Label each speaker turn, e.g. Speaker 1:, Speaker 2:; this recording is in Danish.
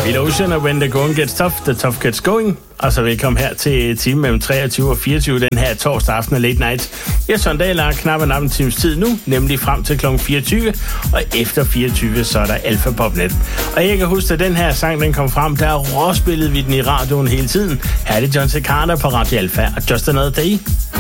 Speaker 1: Beat Ocean og When the Going Gets Tough, The Tough Gets Going. Og så velkommen her til time mellem 23 og 24 den her torsdag aften af Late Night. Jeg søndag knap en times tid nu, nemlig frem til kl. 24. Og efter 24, så er der Alpha Popnet. Og jeg kan huske, at den her sang den kom frem, der råspillede vi den i radioen hele tiden. Her er det John C. Carter på Radio Alpha og Just Another Day.